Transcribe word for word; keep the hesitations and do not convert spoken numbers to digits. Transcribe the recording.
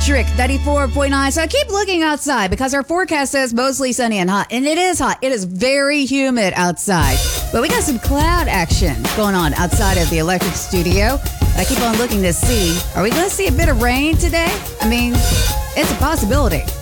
Electric ninety-four point nine. So I keep looking outside because our forecast says mostly sunny and hot. And it is hot. It is very humid outside. But we got some cloud action going on outside of the Electric studio. I keep on looking to see, are we going to see a bit of rain today? I mean, it's a possibility.